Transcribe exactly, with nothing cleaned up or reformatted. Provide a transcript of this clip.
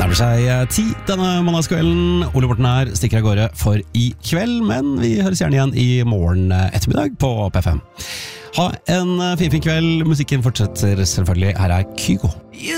nærmer seg ti denne mandagskvelden. Ole Morten her stikker av gårde for i kveld, men vi høres gjerne igjen i morgen ettermiddag på P fem. Ha en fin, fin kveld. Musikken fortsetter selvfølgelig. Her er Kygo.